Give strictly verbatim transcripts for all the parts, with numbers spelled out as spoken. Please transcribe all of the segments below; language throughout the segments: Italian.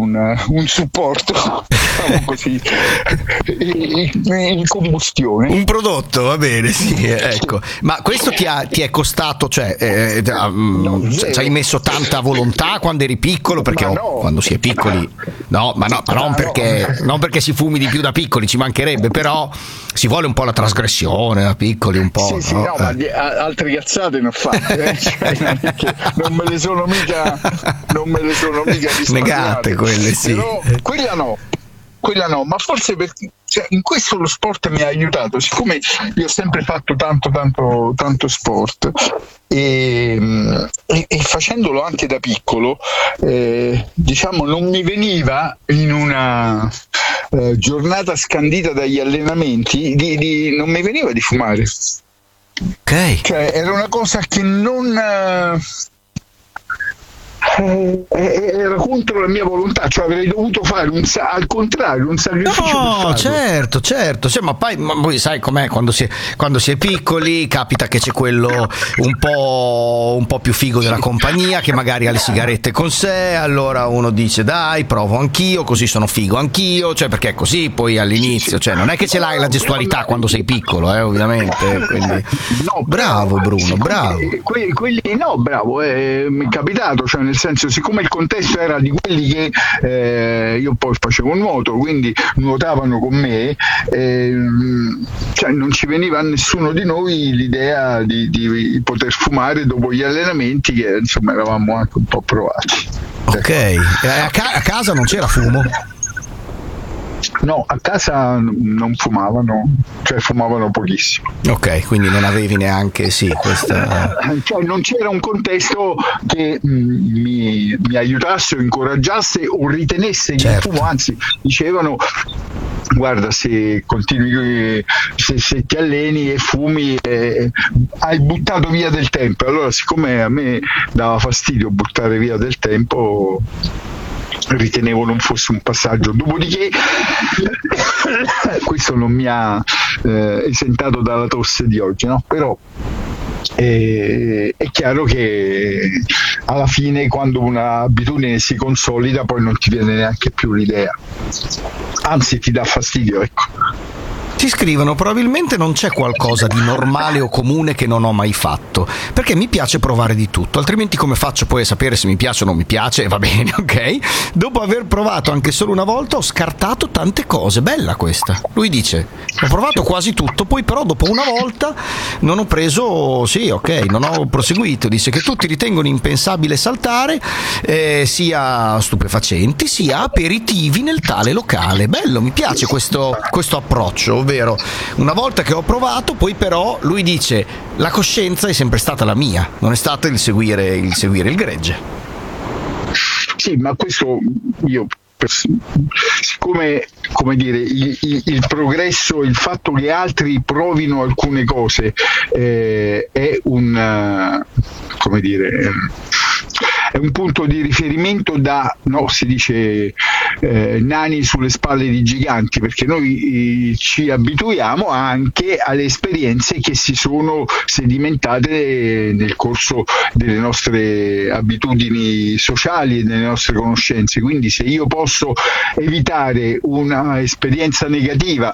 un, un supporto, diciamo così, in, in combustione. Un prodotto, va bene, sì, ecco. Ma questo ti, ha, ti è costato, cioè, eh, no, ci hai messo tanta volontà quando eri piccolo? Perché no. quando si è piccoli, no, ma no, ma non perché, non perché si fumi di più da piccoli, ci mancherebbe, però si vuole un po' la trasgressione da piccoli, un po'. Sì, sì, no, no, eh. ma di, a, altre cazzate ne ho fatte, eh? Cioè, non, è che non me le sono mica, non me le sono mica negate quelle, sì. Però quella no. Quella no, ma forse perché, cioè, in questo lo sport mi ha aiutato, siccome io ho sempre fatto tanto tanto tanto sport e, e, e facendolo anche da piccolo, eh, diciamo non mi veniva in una eh, giornata scandita dagli allenamenti di, di, non mi veniva di fumare. Ok. Cioè era una cosa che non eh, era contro la mia volontà, cioè avrei dovuto fare un, al contrario un sacrificio. No, certo, certo, cioè, ma poi ma poi sai com'è quando si, è, quando si è piccoli, capita che c'è quello un po', un po' più figo della compagnia che magari ha le sigarette con sé, allora uno dice dai, provo anch'io, così sono figo anch'io, cioè perché è così poi all'inizio, cioè non è che ce l'hai la gestualità quando sei piccolo, eh, ovviamente, quindi no, bravo Bruno, bravo. Quelli, quelli, no, bravo, eh, mi è capitato, cioè nel senso, siccome il contesto era di quelli che eh, io poi facevo nuoto, quindi nuotavano con me, eh, cioè non ci veniva a nessuno di noi l'idea di, di poter fumare dopo gli allenamenti, che insomma eravamo anche un po' provati. Ok, ecco. a, ca- a casa non c'era fumo? No, a casa non fumavano, cioè fumavano pochissimo. Ok, quindi non avevi neanche, sì, questa... Cioè non c'era un contesto che mh, mi, mi aiutasse o incoraggiasse o ritenesse certo. il fumo, anzi dicevano guarda, se continui, se, se ti alleni e fumi eh, hai buttato via del tempo. Allora, siccome a me dava fastidio buttare via del tempo, ritenevo non fosse un passaggio. Dopodiché questo non mi ha eh, esentato dalla tosse di oggi, no? Però eh, è chiaro che alla fine, quando un'abitudine si consolida, poi non ti viene neanche più l'idea, anzi ti dà fastidio, ecco. Ci scrivono: probabilmente non c'è qualcosa di normale o comune che non ho mai fatto, perché mi piace provare di tutto, altrimenti come faccio poi a sapere se mi piace o non mi piace? Va bene, ok? Dopo aver provato anche solo una volta ho scartato tante cose. Bella questa. Lui dice: ho provato quasi tutto, poi però dopo una volta non ho preso, sì, ok, non ho proseguito. Dice che tutti ritengono impensabile saltare eh, sia stupefacenti sia aperitivi nel tale locale. Bello, mi piace questo, questo approccio, ovvero una volta che ho provato, poi però lui dice la coscienza è sempre stata la mia, non è stato il seguire il, seguire il gregge. Sì, ma questo io, siccome, come dire, il, il, il progresso, il fatto che altri provino alcune cose eh, è un, come dire, è un punto di riferimento da, no, si dice eh, nani sulle spalle di giganti, perché noi eh, ci abituiamo anche alle esperienze che si sono sedimentate nel corso delle nostre abitudini sociali e delle nostre conoscenze. Quindi se io posso evitare una esperienza negativa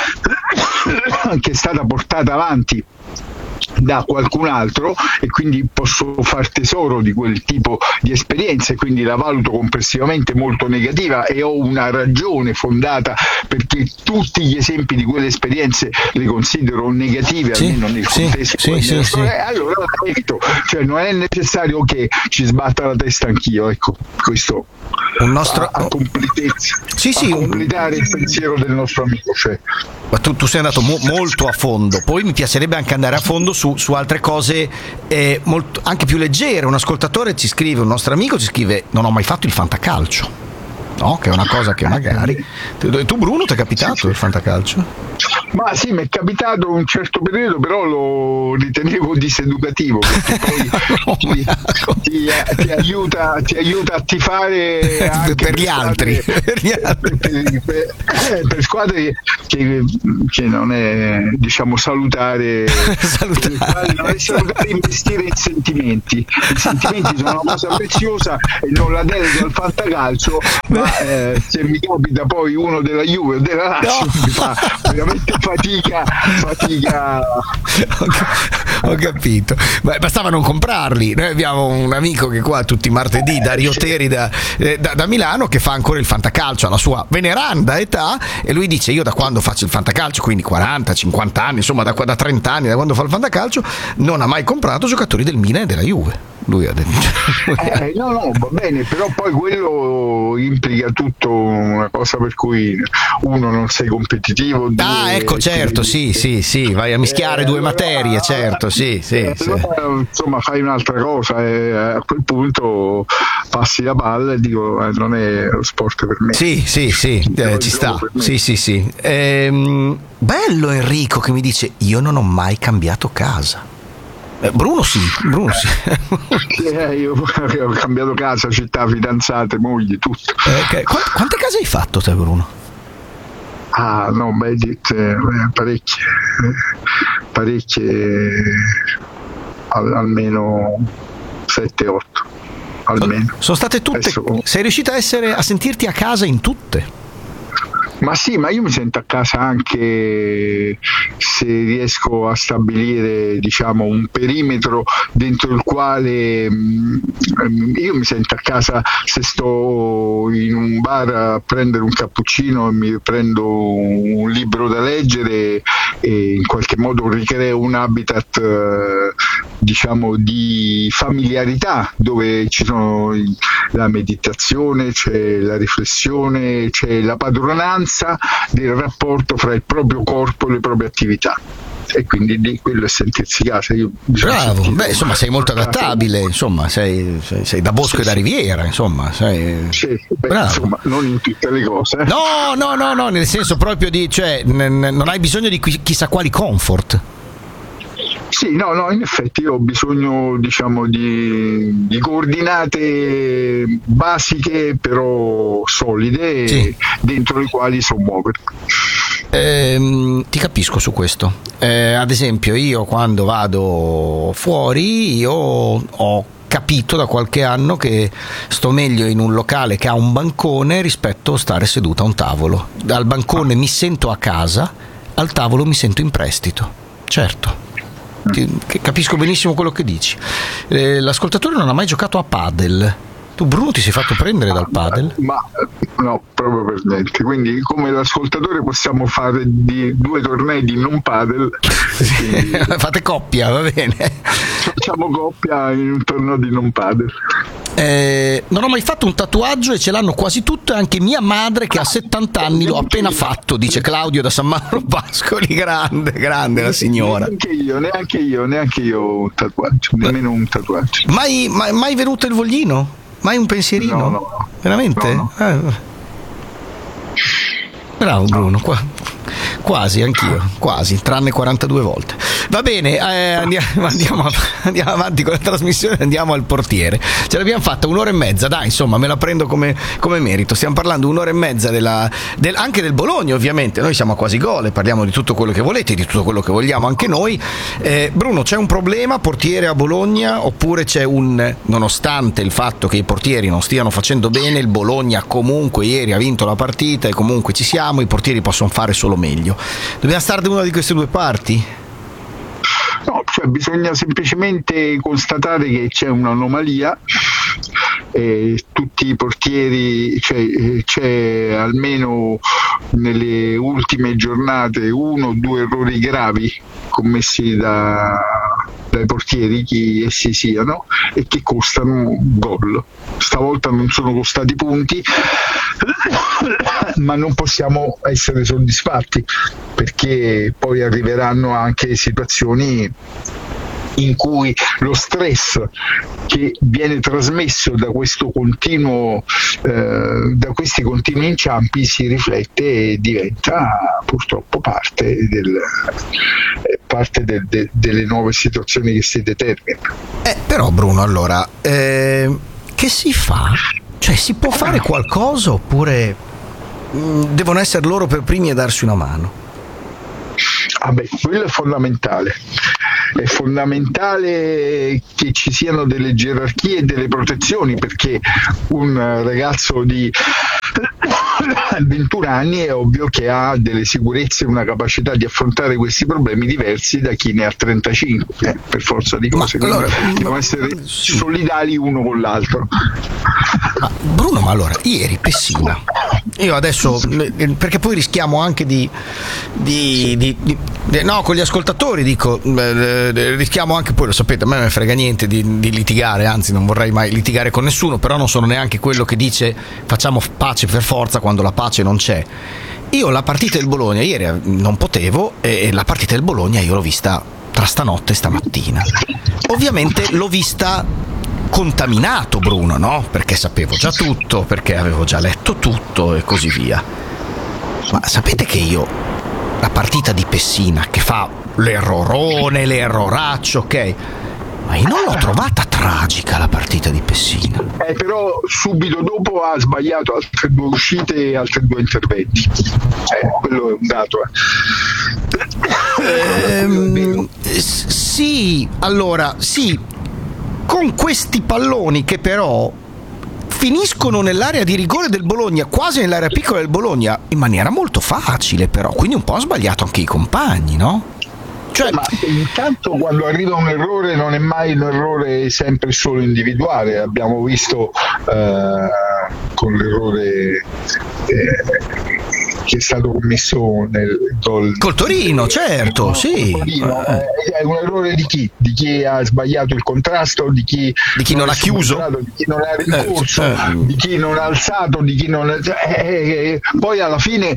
che è stata portata avanti da qualcun altro, e quindi posso far tesoro di quel tipo di esperienze, quindi la valuto complessivamente molto negativa e ho una ragione fondata perché tutti gli esempi di quelle esperienze le considero negative, sì, almeno nel sì, contesto sì, sì, sì. allora la evito, cioè non è necessario che ci sbatta la testa anch'io, ecco, questo un nostro... a, a completezza, sì, sì, a completare il pensiero del nostro amico, cioè. Ma tu, tu sei andato mo- molto a fondo, poi mi piacerebbe anche andare a fondo su, su altre cose eh, molto, anche più leggere. Un ascoltatore ci scrive, un nostro amico ci scrive: non ho mai fatto il fantacalcio, no? Che è una cosa che magari tu, Bruno, ti è capitato, sì, il fantacalcio? Ma sì, mi è capitato un certo periodo, però lo ritenevo diseducativo, perché poi no, ti, ti, ti, aiuta, ti aiuta a tifare anche per, per gli altri, per, gli altri. Per, per, per squadre che, che non è, diciamo, salutare, salutare. Non è salutare investire in sentimenti. I sentimenti sono una cosa preziosa e non la delega al fantacalcio, ma ma eh, se mi capita poi uno della Juve o della Lazio, no, mi fa veramente fatica fatica ho, ho capito. Beh, bastava non comprarli. Noi abbiamo un amico che qua tutti i martedì, Dario Teri da, eh, da, da Milano, che fa ancora il fantacalcio alla sua veneranda età, e lui dice: io da quando faccio il fantacalcio, quindi quaranta cinquanta anni, insomma da, da trenta anni, da quando fa il fantacalcio, non ha mai comprato giocatori del Milan e della Juve. Lui ha detto eh, no no va bene, però poi quello implica tutto una cosa per cui uno non sei competitivo, due, ah ecco certo quindi, sì sì sì vai a mischiare eh, due materie, certo sì sì, eh, sì. Allora, insomma fai un'altra cosa e a quel punto passi la palla e dico eh, non è lo sport per me. Sì sì sì eh, ci sta sì sì sì ehm, bello Enrico che mi dice: io non ho mai cambiato casa. Bruno sì, Bruno sì. eh, io ho cambiato casa, città, fidanzate, moglie, tutto. Okay. Qu- quante case hai fatto te, Bruno? Ah no, beh, eh, parecchie, parecchie, al, almeno sette otto, almeno. Sono state tutte. Adesso... Sei riuscita a essere a sentirti a casa in tutte? Ma sì, ma io mi sento a casa anche se riesco a stabilire, diciamo, un perimetro dentro il quale mh, io mi sento a casa se sto in un bar a prendere un cappuccino e mi prendo un libro da leggere e in qualche modo ricreo un habitat eh, diciamo di familiarità dove ci sono la meditazione, c'è la riflessione, c'è la padronanza del rapporto fra il proprio corpo e le proprie attività, e quindi di quello è sentirsi casa. Io bravo, beh insomma sei molto adattabile, insomma sei, sei, sei da bosco sì, e da riviera, insomma sei... sì, beh, insomma non in tutte le cose eh. no no no no nel senso proprio di cioè n- n- non hai bisogno di chi- chissà quali comfort. Sì, no, no, in effetti io ho bisogno, diciamo, di, di coordinate basiche però solide, sì, dentro le quali so muovermi. Eh, ti capisco su questo. Eh, ad esempio, io quando vado fuori, io ho capito da qualche anno che sto meglio in un locale che ha un bancone rispetto a stare seduto a un tavolo. Al bancone mi sento a casa, al tavolo mi sento in prestito. Certo. Capisco benissimo quello che dici. Eh, l'ascoltatore non ha mai giocato a padel. Tu, Bruno, ti sei fatto prendere dal padel? Ma no, proprio per niente. Quindi, come l'ascoltatore, possiamo fare di due tornei di non padel. Quindi... Fate coppia, va bene. Facciamo coppia in un torneo di non padel. Eh, non ho mai fatto un tatuaggio e ce l'hanno quasi tutte, anche mia madre che ha settanta anni l'ho appena fatto, dice Claudio da San Mauro Pascoli. Grande, grande la signora. Neanche io, neanche io, neanche io un tatuaggio, nemmeno un tatuaggio. Mai, mai, mai venuto il voglino? Mai un pensierino? No, no. Veramente? No, no. Eh. Bravo Bruno, qua. Quasi, anch'io, quasi, tranne quarantadue volte. Va bene, eh, andiamo, andiamo, andiamo avanti con la trasmissione, andiamo al portiere. Ce l'abbiamo fatta un'ora e mezza, dai, insomma, me la prendo come, come merito. Stiamo parlando un'ora e mezza della, del, anche del Bologna, ovviamente. Noi siamo a quasi gol e parliamo di tutto quello che volete, di tutto quello che vogliamo anche noi. Eh, Bruno, c'è un problema portiere a Bologna, oppure c'è un, nonostante il fatto che i portieri non stiano facendo bene, il Bologna comunque ieri ha vinto la partita e comunque ci siamo, i portieri possono fare solo meglio. Dobbiamo stare da una di queste due parti? No, cioè bisogna semplicemente constatare che c'è un'anomalia. Eh, tutti i portieri, cioè, c'è almeno nelle ultime giornate uno o due errori gravi commessi da, dai portieri, chi essi siano, e che costano gol. Stavolta non sono costati punti, ma non possiamo essere soddisfatti, perché poi arriveranno anche situazioni in cui lo stress che viene trasmesso da questo continuo eh, da questi continui inciampi si riflette e diventa purtroppo parte, del, parte del, de, delle nuove situazioni che si determinano. Eh, però Bruno, allora eh, che si fa? Cioè, si può fare qualcosa oppure mh, devono essere loro per primi a darsi una mano? Ah beh, quello è fondamentale. È fondamentale che ci siano delle gerarchie e delle protezioni, perché un ragazzo di a ventuno anni è ovvio che ha delle sicurezze e una capacità di affrontare questi problemi diversi da chi ne ha trentacinque, eh, per forza di cose. Ma allora, devono essere sì. solidali uno con l'altro. Ma Bruno, ma allora, ieri Pessina, io adesso, perché poi rischiamo anche di, di, di, di, di no, con gli ascoltatori dico, eh, rischiamo anche, poi lo sapete, a me non me frega niente di, di litigare, anzi non vorrei mai litigare con nessuno, però non sono neanche quello che dice facciamo pace per forza quando la pace non c'è. Io la partita del Bologna ieri non potevo, e la partita del Bologna io l'ho vista tra stanotte e stamattina. Ovviamente l'ho vista contaminato, Bruno, no? Perché sapevo già tutto, perché avevo già letto tutto e così via. Ma sapete che io la partita di Pessina, che fa l'errorone, l'erroraccio, ok, ma io non l'ho trovata tragica la partita di Pessina. Eh, però subito dopo ha sbagliato altre due uscite e altri due interventi. Eh, quello è un dato. Eh. Ehm, sì, allora, sì, con questi palloni che però finiscono nell'area di rigore del Bologna, quasi nell'area piccola del Bologna, in maniera molto facile però, quindi un po' ha sbagliato anche i compagni, no? Cioè, ma intanto quando arriva un errore non è mai un errore sempre solo individuale, abbiamo visto eh, con l'errore eh, che è stato commesso nel gol col Torino, certo, no, sì. Torino, eh, è un errore di chi? Di chi ha sbagliato il contrasto, di chi, di chi non, non ha chiuso, di chi non ha rincorso, eh, eh. di chi non ha alzato, di chi non eh, eh, poi alla fine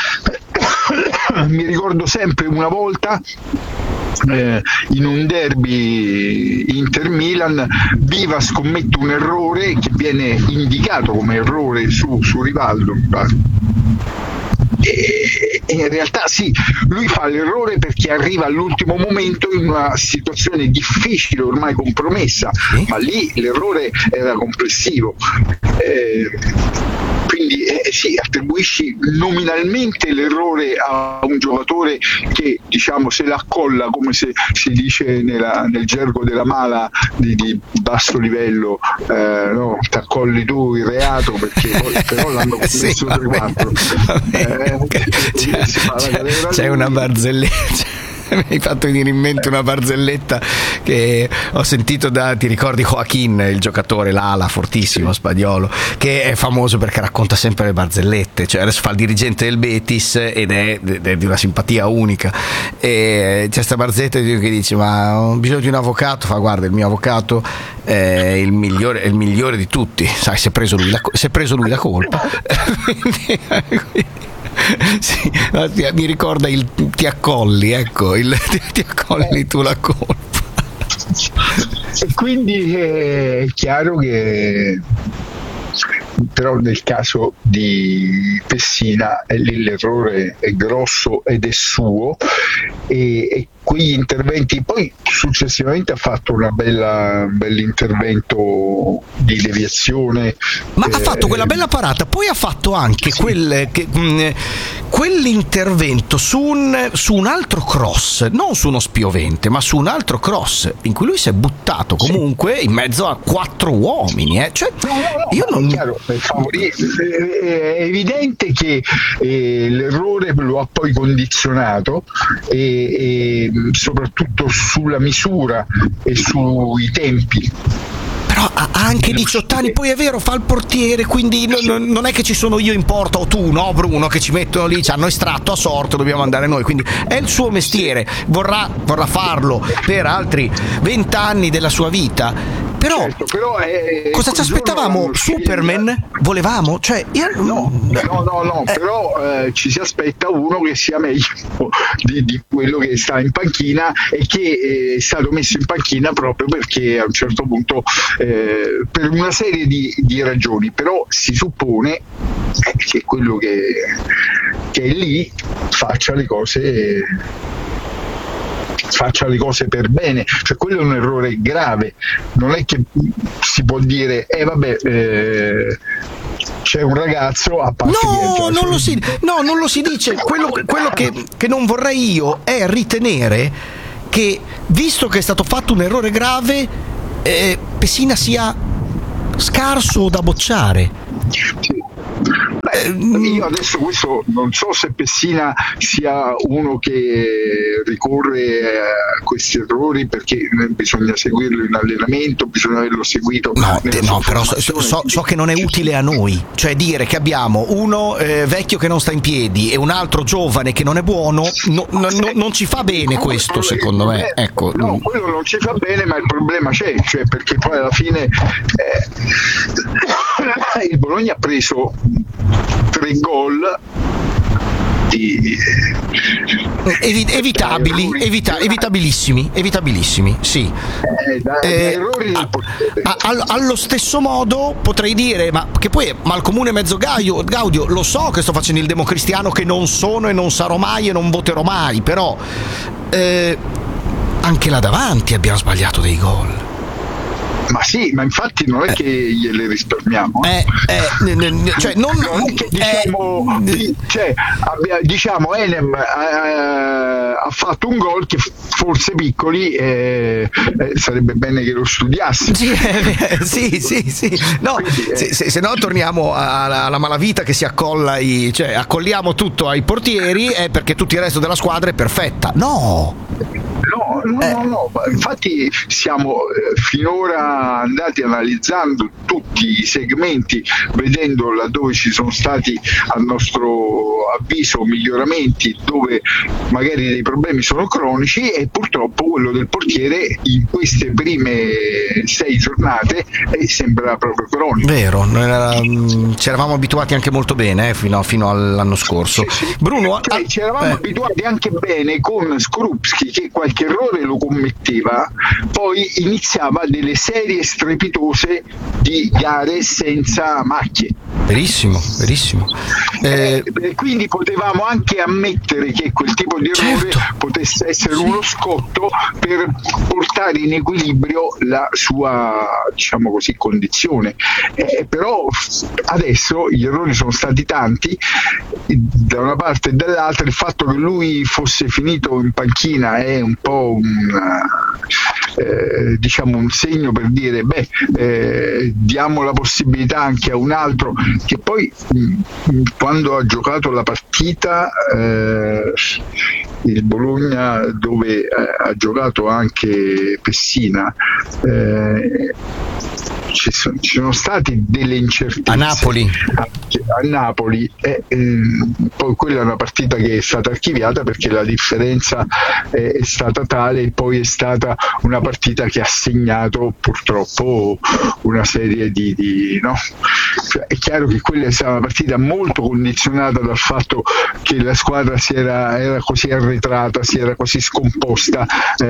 mi ricordo sempre una volta eh, in un derby Inter-Milan, Viva scommette un errore che viene indicato come errore su, su Rivaldo, e, e in realtà sì, lui fa l'errore perché arriva all'ultimo momento in una situazione difficile, ormai compromessa, ma lì l'errore era complessivo. Eh, quindi eh, sì, attribuisci nominalmente l'errore a un giocatore che, diciamo, se la accolla, come se si dice nella, nel gergo della mala di, di basso livello, eh, no, ti accolli tu il reato perché poi, però l'hanno commesso sì, tre quattro. Eh, c'è, c'è, c'è una barzelletta. Mi hai fatto venire in mente una barzelletta che ho sentito da, ti ricordi Joaquin, il giocatore, l'ala fortissimo spagnolo, che è famoso perché racconta sempre le barzellette, cioè adesso fa il dirigente del Betis ed è, ed è di una simpatia unica, e c'è questa barzelletta che dice ma ho bisogno di un avvocato, fa guarda il mio avvocato è il migliore, è il migliore di tutti, sai, si è preso lui la, si è preso lui la colpa. Sì, mi ricorda il ti accolli, ecco, il ti, ti accolli tu la colpa. E quindi è chiaro che però nel caso di Pessina lì l'errore è grosso ed è suo, e, e quegli interventi, poi successivamente ha fatto una bella, un bell'intervento di deviazione, ma eh, ha fatto quella bella parata, poi ha fatto anche sì. quel, che, mh, quell'intervento su un, su un altro cross, non su uno spiovente ma su un altro cross in cui lui si è buttato comunque sì. in mezzo a quattro uomini, eh. Cioè, no, no, no, io non... chiaro, per favore, è evidente che eh, l'errore lo ha poi condizionato, e, e soprattutto sulla misura e sui tempi. Però ha anche diciotto anni, poi è vero, fa il portiere, quindi non, non è che ci sono io in porta o tu, no Bruno, che ci mettono lì, ci hanno estratto a sorte, dobbiamo andare noi, quindi è il suo mestiere, vorrà, vorrà farlo per altri vent'anni della sua vita. Però, certo, però è, cosa ci aspettavamo? Superman? Volevamo? Cioè, io... No, no, no, no eh. però eh, ci si aspetta uno che sia meglio di, di quello che sta in panchina, e che è stato messo in panchina proprio perché a un certo punto eh, per una serie di, di ragioni, però si suppone eh, che quello che, che è lì faccia le cose faccia le cose per bene, cioè quello è un errore grave, non è che si può dire eh vabbè eh, c'è un ragazzo a parte no, non lo si, no, non lo si dice, quello, quello che, che non vorrei io è ritenere che, visto che è stato fatto un errore grave, eh, Pessina sia scarso o da bocciare. Sì. Beh, io adesso questo non so se Pessina sia uno che ricorre a questi errori, perché bisogna seguirlo in allenamento, bisogna averlo seguito. No, no però so, so, so che non è utile a noi, cioè dire che abbiamo uno eh, vecchio che non sta in piedi e un altro giovane che non è buono, no, no, no, non ci fa bene questo, secondo me. Ecco. No, quello non ci fa bene, ma il problema c'è, cioè perché poi alla fine eh, il Bologna ha preso tre gol di, Evi- evitabili, evita- evitabilissimi, evitabilissimi, sì. Eh, da, eh, a, a, a, allo stesso modo potrei dire, ma che poi mal comune mezzo Gaudio, Gaudio, lo so che sto facendo il democristiano, che non sono e non sarò mai e non voterò mai, però eh, anche là davanti abbiamo sbagliato dei gol. Ma sì, ma infatti non è che gliele risparmiamo. Eh, eh, n- n- cioè non, non è che diciamo, eh, cioè, abbia, diciamo Enem eh, ha fatto un gol che forse piccoli eh, eh, sarebbe bene che lo studiassi. Sì, eh, sì, sì, sì. No, Quindi, eh. se, se, se no torniamo alla, alla malavita che si accolla, i, cioè accolliamo tutto ai portieri eh, perché tutto il resto della squadra è perfetta. No! No, no, eh. no, no, infatti siamo eh, finora andati analizzando tutti i segmenti, vedendo laddove ci sono stati a nostro avviso miglioramenti, dove magari dei problemi sono cronici, e purtroppo quello del portiere in queste prime sei giornate eh, sembra proprio cronico. Vero, noi ci eravamo abituati anche molto bene eh, fino, fino all'anno scorso. Sì, sì. Bruno, cioè, ah, ci eravamo eh. abituati anche bene con Skorupski, che qualche errore lo commetteva, poi iniziava delle serie strepitose di gare senza macchie. Verissimo, verissimo. Eh, eh, quindi potevamo anche ammettere che quel tipo di errore certo. potesse essere sì. uno scotto per portare in equilibrio la sua, diciamo così, condizione. Eh, però adesso gli errori sono stati tanti da una parte e dall'altra. Il fatto che lui fosse finito in panchina è un po' un, eh, diciamo un segno per dire beh eh, diamo la possibilità anche a un altro, che poi mh, quando ha giocato la partita eh, il Bologna, dove eh, ha giocato anche Pessina, eh, ci sono, ci sono state delle incertezze a Napoli a, a Napoli e eh, poi quella è una partita che è stata archiviata perché la differenza è, è stata tale, e poi è stata una partita che ha segnato purtroppo una serie di, di no? Cioè, è chiaro che quella è stata una partita molto condizionata dal fatto che la squadra si era, era così arretrata, si era così scomposta,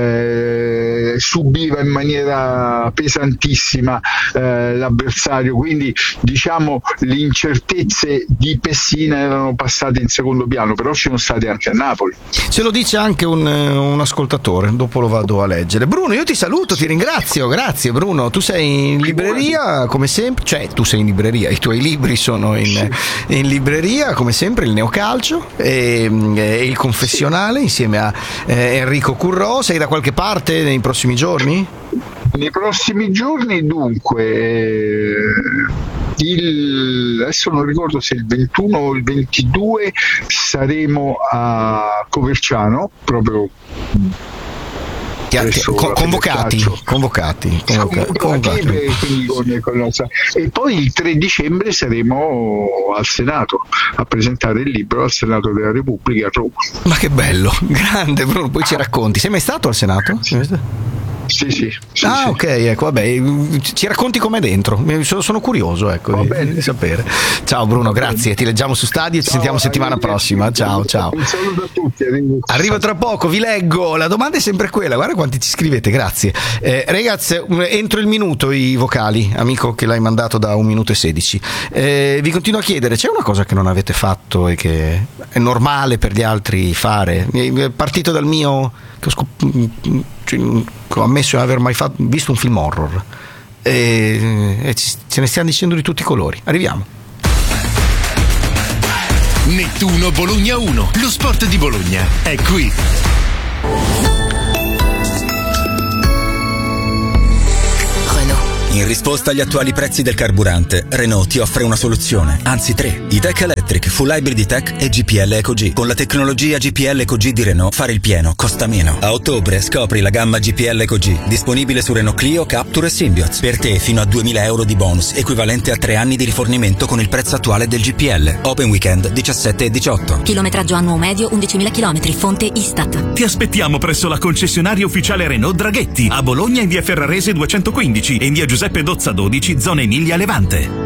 eh, subiva in maniera pesantissima eh, l'avversario, quindi diciamo le incertezze di Pessina erano passate in secondo piano, però ci sono state anche a Napoli. Ce lo dice anche un, un ascoltatore, dopo lo vado a leggere. Bruno, io ti saluto, ti ringrazio, grazie Bruno, tu sei in libreria come sempre, cioè tu sei in libreria, i tuoi libri sono in, in libreria come sempre, il Neocalcio e, e il Confessionale insieme a eh, Enrico Currò. Sei da qualche parte nei prossimi giorni? Nei prossimi giorni dunque eh, il, adesso non ricordo se il ventuno o il ventidue saremo a Coverciano, proprio Con, convocati, convocati, convocati, convocati. Quindi con, con, e poi il tre dicembre saremo al Senato a presentare il libro al Senato della Repubblica a Roma. Ma che bello, grande Bruno, poi ci racconti. Sei mai stato al Senato? Sì, sì, sì. Ah, sì. ok, ecco, vabbè, ci racconti com'è dentro. Sono, sono curioso, ecco, di, di sapere. Ciao Bruno, grazie. Ti leggiamo su Stadio e ci ciao, sentiamo settimana prossima. Ciao, ciao. Un saluto a tutti. Arrivo tra poco, vi leggo. La domanda è sempre quella. Guarda quanti ci scrivete, grazie. Eh, ragazzi, entro il minuto i vocali, amico che l'hai mandato da un minuto e sedici. Eh, vi continuo a chiedere, c'è una cosa che non avete fatto e che è normale per gli altri fare? È partito dal mio che ho scop- cioè, ho ammesso di aver mai fatto, visto un film horror e, e ce ne stiamo dicendo di tutti i colori. Arriviamo. Nettuno Bologna uno, lo sport di Bologna è qui. Renault, In risposta agli attuali prezzi del carburante, Renault ti offre una soluzione, anzi tre. E-Tech Electric, Full Hybrid E-Tech e G P L EcoG. Con la tecnologia G P L EcoG di Renault, fare il pieno costa meno. A ottobre scopri la gamma G P L EcoG, disponibile su Renault Clio, Captur e Symbioz. Per te fino a duemila euro di bonus, equivalente a tre anni di rifornimento con il prezzo attuale del G P L. Open weekend diciassette e diciotto. Chilometraggio annuo medio undicimila chilometri, fonte Istat. Ti aspettiamo presso la concessionaria ufficiale Renault Draghetti, a Bologna in via Ferrarese duecentoquindici e in via Giuseppe Dozza dodici, zona Emilia Levante.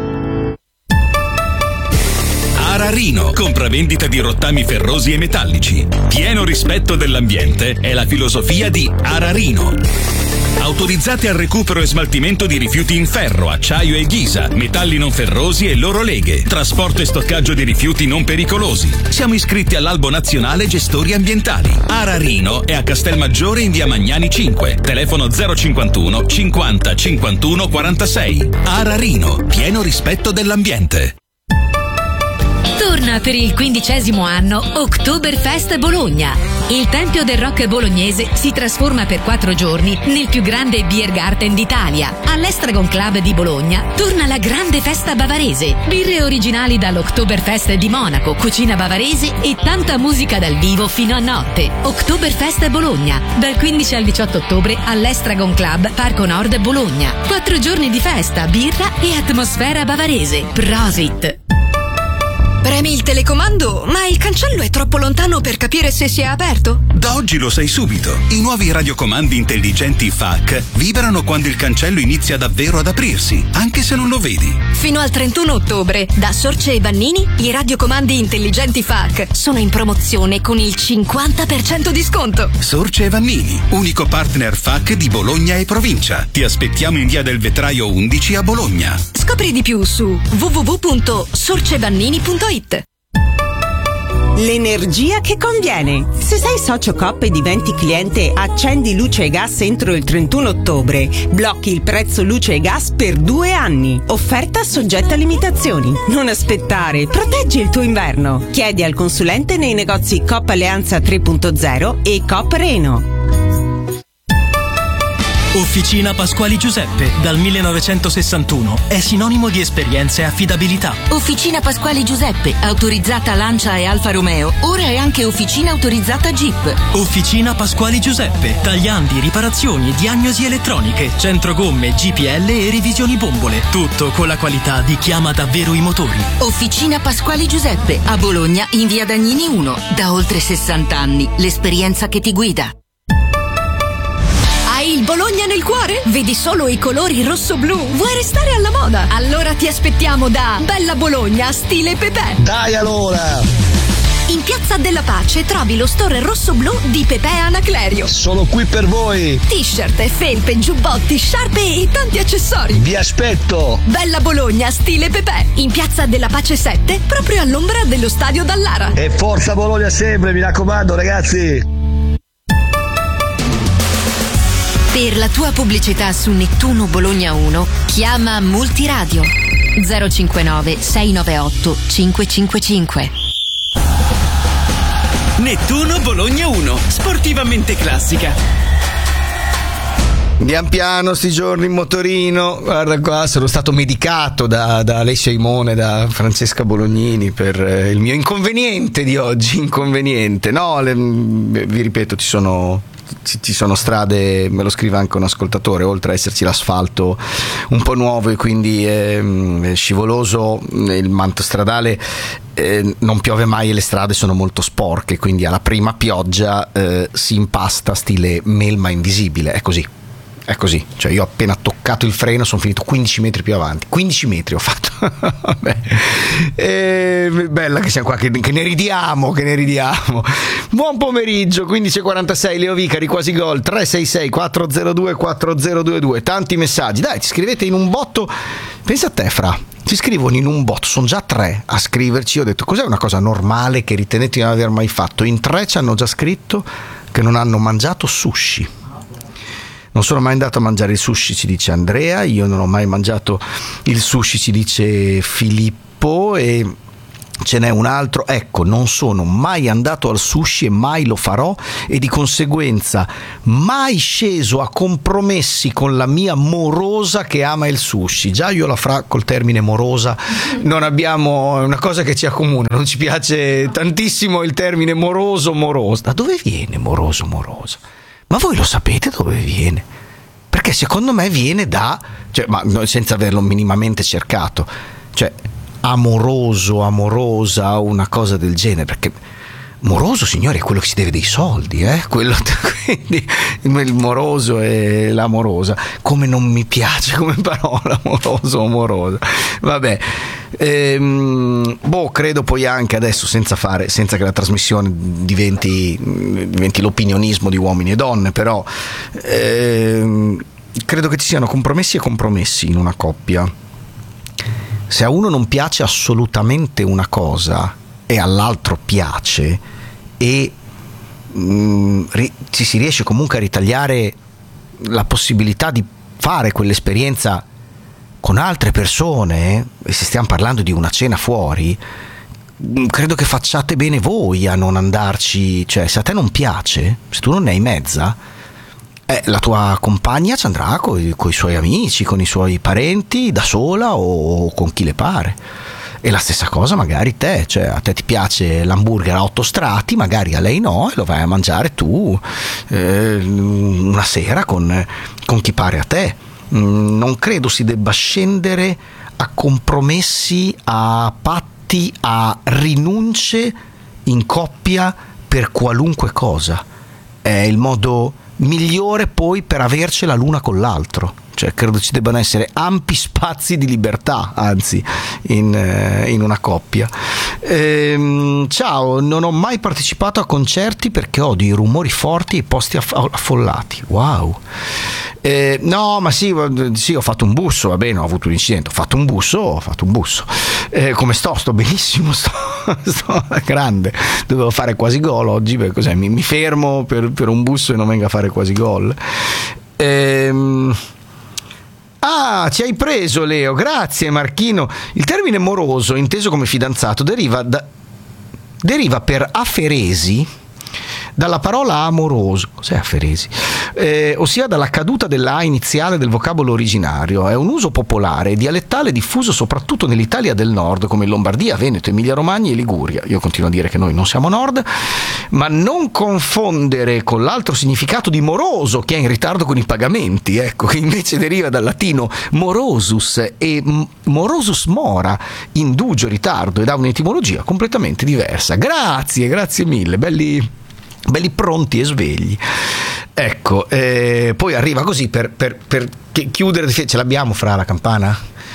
Ararino, compravendita di rottami ferrosi e metallici. Pieno rispetto dell'ambiente è la filosofia di Ararino. Autorizzate al recupero e smaltimento di rifiuti in ferro, acciaio e ghisa, metalli non ferrosi e loro leghe, trasporto e stoccaggio di rifiuti non pericolosi. Siamo iscritti all'Albo Nazionale Gestori Ambientali. Ararino è a Castelmaggiore in via Magnani cinque, telefono zero cinquantuno cinquanta cinquantuno quarantasei. Ararino, pieno rispetto dell'ambiente. Torna per il quindicesimo anno Oktoberfest Bologna. Il Tempio del Rock bolognese si trasforma per quattro giorni nel più grande beer garden d'Italia. All'Estragon Club di Bologna torna la grande festa bavarese. Birre originali dall'Oktoberfest di Monaco, cucina bavarese e tanta musica dal vivo fino a notte. Oktoberfest Bologna, dal quindici al diciotto ottobre all'Estragon Club, Parco Nord Bologna. Quattro giorni di festa, birra e atmosfera bavarese. Prosit! Premi il telecomando, ma il cancello è troppo lontano per capire se si è aperto? Da oggi lo sai subito. I nuovi radiocomandi intelligenti F A C vibrano quando il cancello inizia davvero ad aprirsi, anche se non lo vedi. Fino al trentuno ottobre, da Sorce e Vannini, i radiocomandi intelligenti F A C sono in promozione con il cinquanta per cento di sconto. Sorce e Vannini, unico partner F A C di Bologna e provincia. Ti aspettiamo in via del Vetraio undici a Bologna. Scopri di più su w w w punto sorcevannini punto it. L'energia che conviene. Se sei socio Coop e diventi cliente Accendi Luce e Gas entro il trentuno ottobre, blocchi il prezzo luce e gas per due anni. Offerta soggetta a limitazioni. Non aspettare, proteggi il tuo inverno. Chiedi al consulente nei negozi Coop Alleanza tre punto zero e Coop Reno. Officina Pasquali Giuseppe, dal millenovecentosessantuno, è sinonimo di esperienza e affidabilità. Officina Pasquali Giuseppe, autorizzata Lancia e Alfa Romeo, ora è anche officina autorizzata Jeep. Officina Pasquali Giuseppe, tagliandi, riparazioni, diagnosi elettroniche, centro gomme, G P L e revisioni bombole. Tutto con la qualità di chi ama davvero i motori. Officina Pasquali Giuseppe, a Bologna in via Dagnini uno, da oltre sessanta anni, l'esperienza che ti guida. Hai il Bologna nel cuore? Vedi solo i colori rosso-blu? Vuoi restare alla moda? Allora ti aspettiamo da Bella Bologna stile Pepe. Dai allora! In Piazza della Pace trovi lo store rosso-blu di Pepe Anaclerio. Sono qui per voi! T-shirt, felpe, giubbotti, sciarpe e tanti accessori. Vi aspetto! Bella Bologna stile Pepe. In Piazza della Pace sette, proprio all'ombra dello stadio Dallara. E forza Bologna sempre, mi raccomando ragazzi! Per la tua pubblicità su Nettuno Bologna uno, chiama Multiradio zero cinquantanove sei novantaotto cinquecentocinquantacinque. Nettuno Bologna uno, sportivamente classica. Andiamo piano sti giorni in motorino. Guarda qua, sono stato medicato da, da Alessia Imone, da Francesca Bolognini per eh, il mio inconveniente di oggi. Inconveniente, no? Le, vi ripeto, ci sono. Ci sono strade, me lo scrive anche un ascoltatore, oltre a esserci l'asfalto un po' nuovo e quindi eh, scivoloso, il manto stradale eh, non piove mai e le strade sono molto sporche, quindi alla prima pioggia eh, si impasta stile melma invisibile, è così. È così, cioè io ho appena toccato il freno sono finito quindici metri più avanti, quindici metri ho fatto. E, bella che siamo qua, che, che ne ridiamo, che ne ridiamo. Buon pomeriggio, quindici e quarantasei, Leo Vicari, quasi gol, tre sei sei quattro zero due quattro zero due due, tanti messaggi, dai, ci scrivete in un botto, pensa a te Fra, ci scrivono in un botto, sono già tre a scriverci, ho detto cos'è una cosa normale che ritenete di non aver mai fatto, in tre ci hanno già scritto che non hanno mangiato sushi. Non sono mai andato a mangiare il sushi, ci dice Andrea, io non ho mai mangiato il sushi, ci dice Filippo, e Ce n'è un altro, ecco, non sono mai andato al sushi e mai lo farò, e di conseguenza mai sceso a compromessi con la mia morosa che ama il sushi. Già io la Fra col termine morosa non abbiamo, una cosa che ci accomuna, non ci piace tantissimo il termine moroso morosa. Da dove viene moroso morosa? Ma voi lo sapete dove viene? Perché secondo me viene da, cioè, ma senza averlo minimamente cercato, cioè amoroso, amorosa, una cosa del genere, perché moroso, signori, è quello che si deve dei soldi, eh? Quello, quindi il moroso e l'amorosa, come non mi piace come parola, moroso, amorosa, vabbè. Ehm, boh, credo poi anche adesso, senza fare, senza che la trasmissione diventi, diventi l'opinionismo di uomini e donne, però ehm, credo che ci siano compromessi e compromessi in una coppia. Se a uno non piace assolutamente una cosa e all'altro piace, e mh, ri- ci si riesce comunque a ritagliare la possibilità di fare quell'esperienza con altre persone, e se stiamo parlando di una cena fuori, mh, credo che facciate bene voi a non andarci. Cioè, se a te non piace, se tu non ne hai mezza, Eh, la tua compagna ci andrà con i suoi amici, con i suoi parenti, da sola o con chi le pare. E la stessa cosa magari te, cioè a te ti piace l'hamburger a otto strati, magari a lei no, e lo vai a mangiare tu eh, una sera con, con chi pare a te. Non credo si debba scendere a compromessi, a patti, a rinunce in coppia per qualunque cosa. È il modo migliore poi per avercela l'una con l'altro. Cioè, credo ci debbano essere ampi spazi di libertà, anzi, in, eh, in una coppia. Ehm, ciao, non ho mai partecipato a concerti perché odio i rumori forti e i posti aff- affollati. Wow. Eh, no, ma sì, sì, ho fatto un busso, va bene, ho avuto un incidente, ho fatto un busso, ho fatto un busso. Eh, come sto? Sto benissimo, sto, sto grande. Dovevo fare quasi gol oggi, perché cos'è? Mi, mi fermo per, per un busso e non venga a fare quasi gol. Ehm... Ah, ci hai preso, Leo, grazie Marchino. Il termine moroso, inteso come fidanzato, deriva da, deriva per aferesi dalla parola amoroso. Cos'è aferesi? Eh, ossia dalla caduta della A iniziale del vocabolo originario. È un uso popolare e dialettale diffuso soprattutto nell'Italia del nord, come in Lombardia, Veneto, Emilia Romagna e Liguria. Io continuo a dire che noi non siamo nord, ma non confondere con l'altro significato di moroso, che è in ritardo con i pagamenti, ecco, che invece deriva dal latino morosus e morosus mora, indugio, ritardo, ed ha un'etimologia completamente diversa. Grazie, grazie mille, belli belli pronti e svegli. Ecco, eh, poi arriva così per, per, per chiudere. Ce l'abbiamo fra la campana?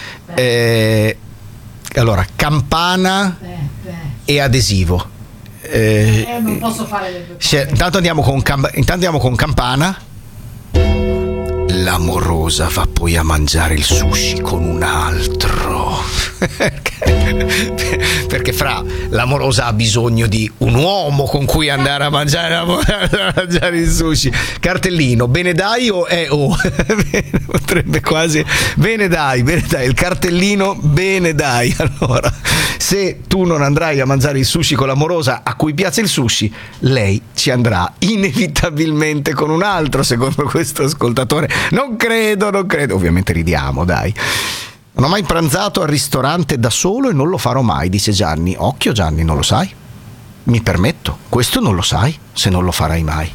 Eh, allora, campana e adesivo. Eh, eh, non posso fare le due cose. Intanto andiamo con, intanto andiamo con campana. L'amorosa va poi a mangiare il sushi con un altro. Perché fra l'amorosa ha bisogno di un uomo con cui andare a mangiare, a mangiare il sushi. Cartellino, bene dai o è o? Potrebbe quasi bene dai, bene dai, il cartellino bene dai. Allora, se tu non andrai a mangiare il sushi con l'amorosa a cui piace il sushi, lei ci andrà inevitabilmente con un altro, secondo questo ascoltatore. Non credo, non credo, ovviamente ridiamo, dai. Non ho mai pranzato al ristorante da solo e non lo farò mai, dice Gianni. Occhio Gianni, non lo sai? Mi permetto, questo non lo sai se non lo farai mai.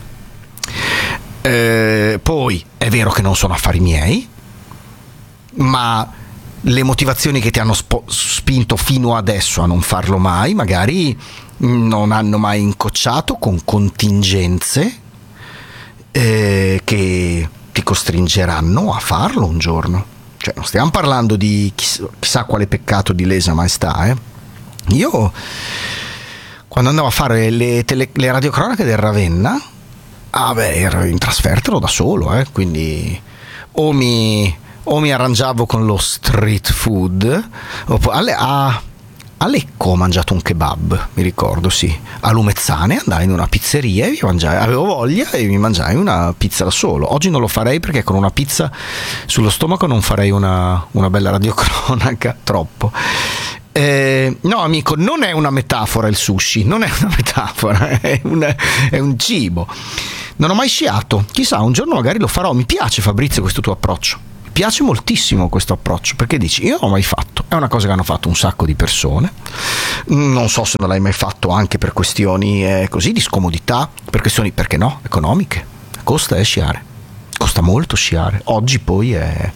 Eh, poi è vero che non sono affari miei, ma le motivazioni che ti hanno spo- spinto fino adesso a non farlo mai magari non hanno mai incocciato con contingenze eh, che ti costringeranno a farlo un giorno. Cioè, non stiamo parlando di chissà, chissà quale peccato di lesa maestà, eh. Io quando andavo a fare le, tele, le radiocronache del Ravenna, ah beh, ero in trasferta, ero da solo, eh, quindi o mi, o mi arrangiavo con lo street food, oppure alle, a, a Lecco ho mangiato un kebab, mi ricordo, sì. A Lumezzane andai in una pizzeria e mi mangiai, avevo voglia e mi mangiai una pizza da solo. Oggi non lo farei perché con una pizza sullo stomaco non farei una, una bella radiocronaca, troppo. Eh, no amico, non è una metafora il sushi, non è una metafora, è un, è un cibo. Non ho mai sciato, chissà, un giorno magari lo farò. Mi piace, Fabrizio, questo tuo approccio, mi piace moltissimo questo approccio, perché dici io non l'ho mai fatto, è una cosa che hanno fatto un sacco di persone, non so se non l'hai mai fatto anche per questioni eh, così di scomodità, per questioni, perché no, economiche. Costa eh, sciare, costa molto sciare, oggi poi è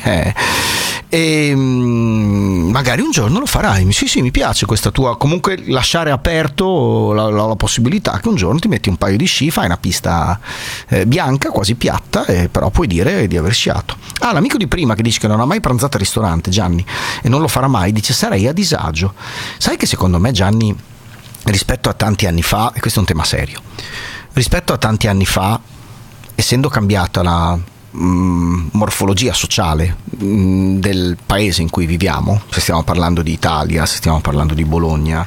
e magari un giorno lo farai. Sì sì, mi piace questa tua, comunque lasciare aperto la, la, la possibilità che un giorno ti metti un paio di sci, fai una pista eh, bianca quasi piatta, e però puoi dire di aver sciato. Ah, l'amico di prima che dice che non ha mai pranzato al ristorante, Gianni, e non lo farà mai, dice sarei a disagio. Sai che secondo me, Gianni, rispetto a tanti anni fa, e questo è un tema serio, rispetto a tanti anni fa, essendo cambiata la mh, morfologia sociale mh, del paese in cui viviamo, se stiamo parlando di Italia, se stiamo parlando di Bologna,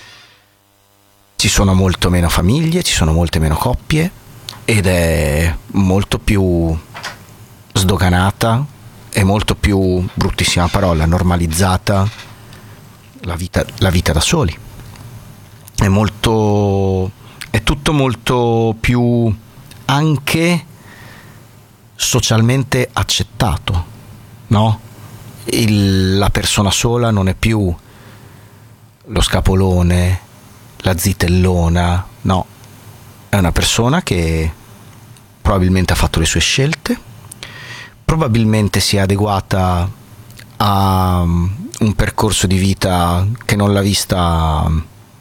ci sono molto meno famiglie, ci sono molte meno coppie, ed è molto più sdoganata e molto più, bruttissima parola, normalizzata la vita, la vita da soli. È molto, è tutto molto più anche socialmente accettato, no? Il, la persona sola non è più lo scapolone, la zitellona, no, è una persona che probabilmente ha fatto le sue scelte, probabilmente si è adeguata a un percorso di vita che non l'ha vista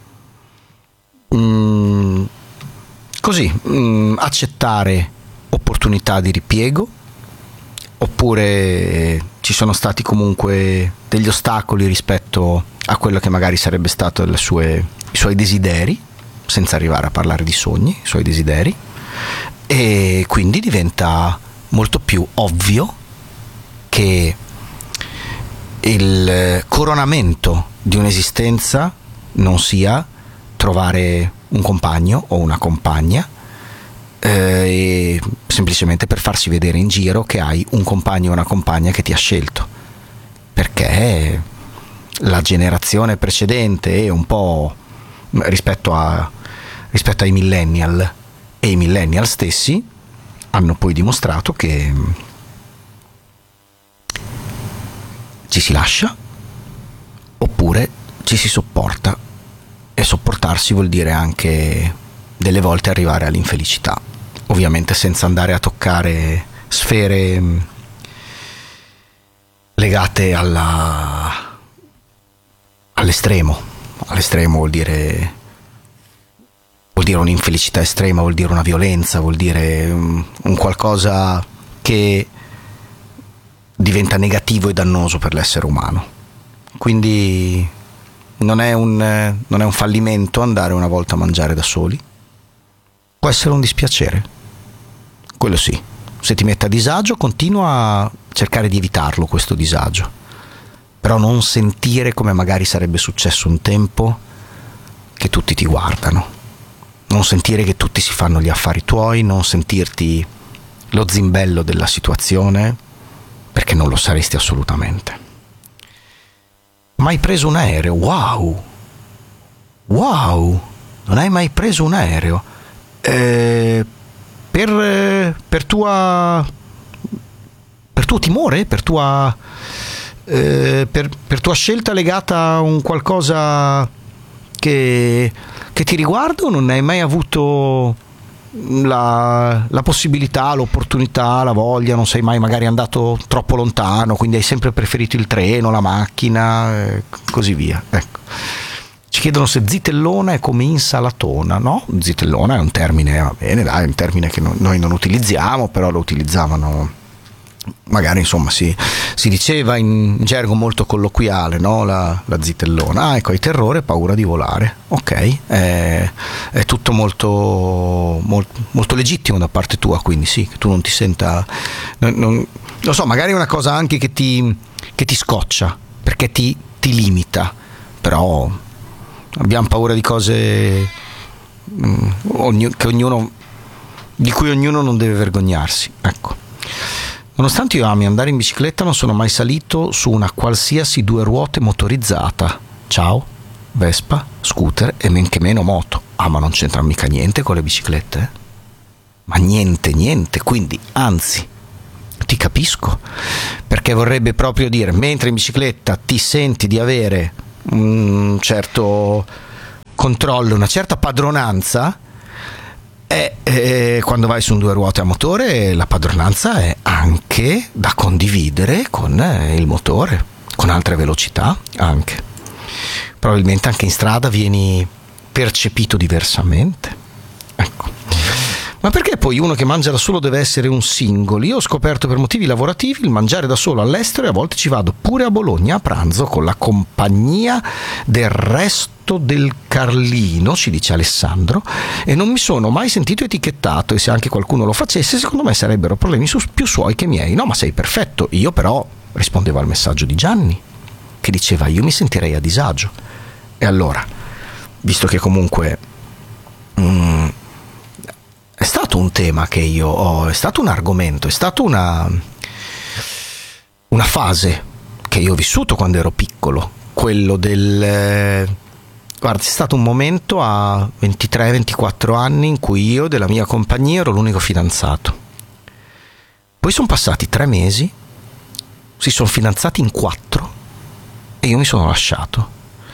mm, così, mh, accettare opportunità di ripiego, oppure ci sono stati comunque degli ostacoli rispetto a quello che magari sarebbe stato le sue, i suoi desideri, senza arrivare a parlare di sogni, i suoi desideri, e quindi diventa molto più ovvio che il coronamento di un'esistenza non sia trovare un compagno o una compagna eh, semplicemente per farsi vedere in giro che hai un compagno o una compagna che ti ha scelto, perché la generazione precedente e un po' rispetto a rispetto ai millennial e i millennial stessi hanno poi dimostrato che ci si lascia oppure ci si sopporta, e sopportarsi vuol dire anche delle volte arrivare all'infelicità, ovviamente senza andare a toccare sfere legate alla all'estremo. All'estremo vuol dire vuol dire un'infelicità estrema, vuol dire una violenza, vuol dire un, un qualcosa che diventa negativo e dannoso per l'essere umano. Quindi non è un, non è un fallimento andare una volta a mangiare da soli, può essere un dispiacere, quello sì. Se ti mette a disagio, continua a cercare di evitarlo questo disagio, però non sentire come magari sarebbe successo un tempo, che tutti ti guardano, non sentire che tutti si fanno gli affari tuoi, non sentirti lo zimbello della situazione, perché non lo saresti assolutamente. Mai preso un aereo? Wow! Wow! Non hai mai preso un aereo? Eh, per, per tua per tuo timore? Per tua eh, per, per tua scelta legata a un qualcosa che, che ti riguarda, o non hai mai avuto la, la possibilità, l'opportunità, la voglia, non sei mai magari andato troppo lontano, quindi hai sempre preferito il treno, la macchina, e così via. Ecco. Ci chiedono se zitellona è come insalatona. No, zitellona è un termine, va bene, dai, è un termine che no, noi non utilizziamo, però lo utilizzavano magari, insomma, si, si diceva in gergo molto colloquiale, no? La, la zitellona. Ah, ecco, hai terrore, paura di volare. Ok, è, è tutto molto, molto molto legittimo da parte tua, quindi sì, che tu non ti senta, non, non, lo so, magari è una cosa anche che ti, che ti scoccia, perché ti, ti limita, però abbiamo paura di cose mh, ogni, che ognuno, di cui ognuno non deve vergognarsi, ecco. Nonostante io ami andare in bicicletta, non sono mai salito su una qualsiasi due ruote motorizzata. ciao, Vespa, scooter e men che meno moto. Ah, ma non c'entra mica niente con le biciclette, eh? Ma niente, niente, quindi anzi, ti capisco, perché vorrebbe proprio dire, mentre in bicicletta ti senti di avere un certo controllo, una certa padronanza, e, e quando vai su un due ruote a motore la padronanza è anche da condividere con il motore, con altre velocità anche. Probabilmente anche in strada vieni percepito diversamente, ecco. Ma perché poi uno che mangia da solo deve essere un singolo? Io ho scoperto per motivi lavorativi il mangiare da solo all'estero e a volte ci vado pure a Bologna a pranzo con la compagnia del resto del Carlino, ci dice Alessandro, e non mi sono mai sentito etichettato, e se anche qualcuno lo facesse secondo me sarebbero problemi su, più suoi che miei. No, ma sei perfetto. Io però rispondevo al messaggio di Gianni che diceva io mi sentirei a disagio. E allora, visto che comunque mm, è stato un tema che io ho, è stato un argomento, è stato una una fase che io ho vissuto quando ero piccolo, quello del eh, guarda, è stato un momento a ventitré ventiquattro anni in cui io della mia compagnia ero l'unico fidanzato. Poi sono passati tre mesi, si sono fidanzati in quattro e io mi sono lasciato.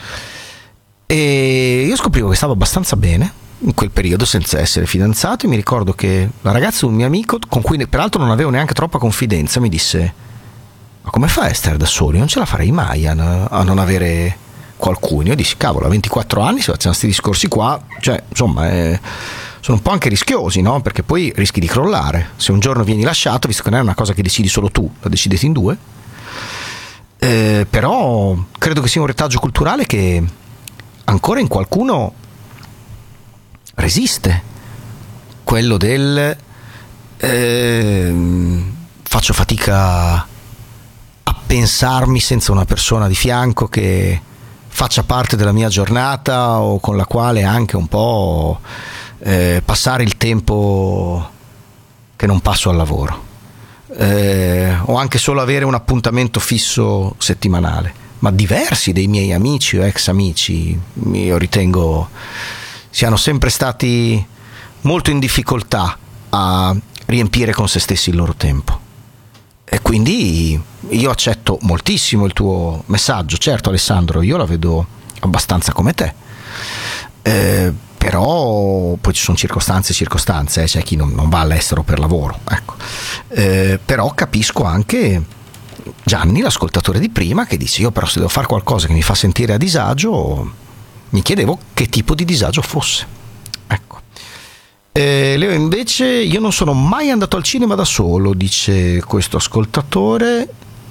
E io scoprivo che stavo abbastanza bene in quel periodo senza essere fidanzato, e mi ricordo che la ragazza, un mio amico con cui peraltro non avevo neanche troppa confidenza, mi disse: ma come fai a stare da solo? Io non ce la farei mai a, a non avere qualcuno. Io dissi cavolo, a ventiquattro anni si facciano questi discorsi qua, cioè insomma eh, sono un po' anche rischiosi, no? Perché poi rischi di crollare se un giorno vieni lasciato, visto che non è una cosa che decidi solo tu, la decidete in due. Eh, però credo che sia un retaggio culturale che ancora in qualcuno resiste, quello del eh, faccio fatica a pensarmi senza una persona di fianco che faccia parte della mia giornata, o con la quale anche un po' eh, passare il tempo che non passo al lavoro, eh, o anche solo avere un appuntamento fisso settimanale. Ma diversi dei miei amici o ex amici io ritengo siano sempre stati molto in difficoltà a riempire con se stessi il loro tempo. E quindi io accetto moltissimo il tuo messaggio. Certo Alessandro, io la vedo abbastanza come te, eh, però poi ci sono circostanze e circostanze, eh. C'è chi non, non va all'estero per lavoro, ecco. Eh, però capisco anche Gianni, l'ascoltatore di prima, che dice io però se devo fare qualcosa che mi fa sentire a disagio, mi chiedevo che tipo di disagio fosse, ecco. eh, Leo invece io non sono mai andato al cinema da solo, dice questo ascoltatore.